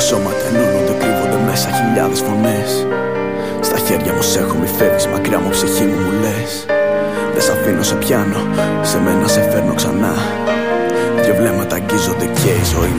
σώματα ενώνονται, κρύβονται μέσα χιλιάδες φωνές. Στα χέρια μου σ' έχω, μη φεύγεις μακριά μου, ψυχή μου μου λες. Δεν σ' αφήνω, σε πιάνω, σε μένα σε φέρνω ξανά. Δυο βλέμματα αγγίζονται και η ζωή